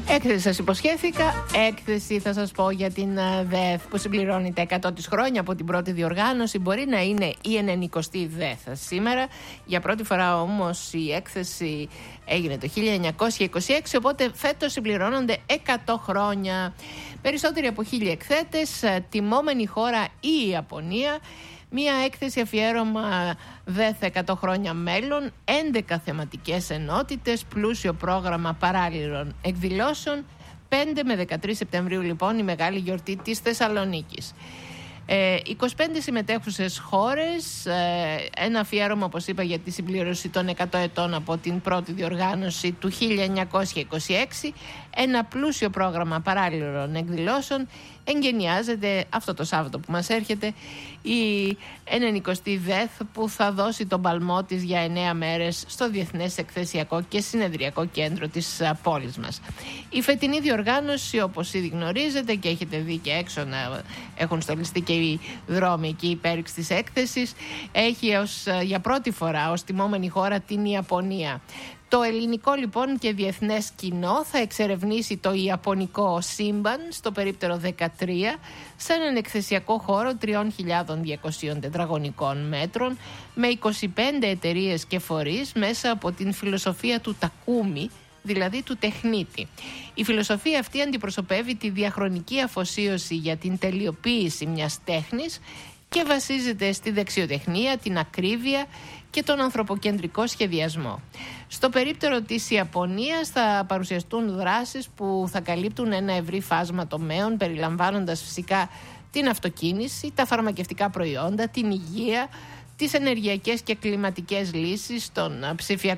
Έκθεση σας υποσχέθηκα, έκθεση θα σας πω για την ΔΕΘ που συμπληρώνει τα 100 της χρόνια από την πρώτη διοργάνωση. Μπορεί να είναι η 90η ΔΕΘ σήμερα. Για πρώτη φορά όμως η έκθεση έγινε το 1926, οπότε φέτος συμπληρώνονται 100 χρόνια. Περισσότεροι από 1.000 εκθέτες, τιμόμενη χώρα η Ιαπωνία. Μία έκθεση αφιέρωμα ΔΕΘ 100 χρόνια μέλλον, 11 θεματικές ενότητες, πλούσιο πρόγραμμα παράλληλων εκδηλώσεων. 5 με 13 Σεπτεμβρίου λοιπόν η μεγάλη γιορτή της Θεσσαλονίκης. 25 συμμετέχουσες χώρες, ένα αφιέρωμα όπως είπα για τη συμπλήρωση των 100 ετών από την πρώτη διοργάνωση του 1926, ένα πλούσιο πρόγραμμα παράλληλων εκδηλώσεων. Εγκαινιάζεται αυτό το Σάββατο που μας έρχεται η 90η ΔΕΘ που θα δώσει τον παλμό της για 9 μέρες στο Διεθνές Εκθεσιακό και Συνεδριακό Κέντρο της πόλης μας. Η φετινή διοργάνωση, όπως ήδη γνωρίζετε και έχετε δει και έξω να έχουν στολιστεί και οι δρόμοι εκεί υπέρηξη της έκθεσης, έχει για πρώτη φορά ως τιμόμενη χώρα την Ιαπωνία. Το ελληνικό λοιπόν και διεθνές κοινό θα εξερευνήσει το ιαπωνικό σύμπαν στο περίπτερο 13 σε έναν εκθεσιακό χώρο 3.200 τετραγωνικών μέτρων με 25 εταιρείες και φορείς μέσα από την φιλοσοφία του Τακούμι, δηλαδή του τεχνίτη. Η φιλοσοφία αυτή αντιπροσωπεύει τη διαχρονική αφοσίωση για την τελειοποίηση μιας τέχνης και βασίζεται στη δεξιοτεχνία, την ακρίβεια και τον ανθρωποκεντρικό σχεδιασμό. Στο περίπτερο της Ιαπωνίας θα παρουσιαστούν δράσεις που θα καλύπτουν ένα ευρύ φάσμα τομέων, περιλαμβάνοντας φυσικά την αυτοκίνηση, τα φαρμακευτικά προϊόντα, την υγεία, τις ενεργειακές και κλιματικές λύσεις, τον ψηφιακό